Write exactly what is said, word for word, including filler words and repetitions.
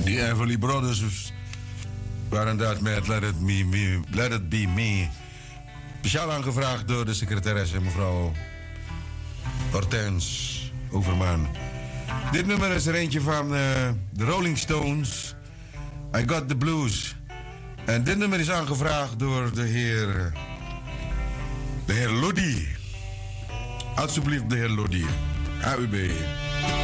Die Everly Brothers waren dat met Let It, me, me, Let It Be Me. Speciaal aangevraagd door de secretaresse, mevrouw Hortense Overman. Dit nummer is er eentje van uh, de Rolling Stones. I Got the Blues. En dit nummer is aangevraagd door de heer... De heer Lodi. Alsjeblieft, de heer Lodi. A U B.